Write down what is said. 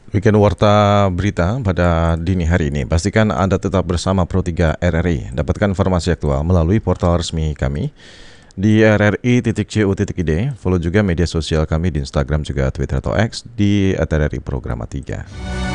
Weekend Warta Berita pada dini hari ini. Pastikan Anda tetap bersama Pro3 RRI. Dapatkan informasi aktual melalui portal resmi kami di rri.co.id. Follow juga media sosial kami di Instagram juga Twitter atau X di @RRI Programa 3.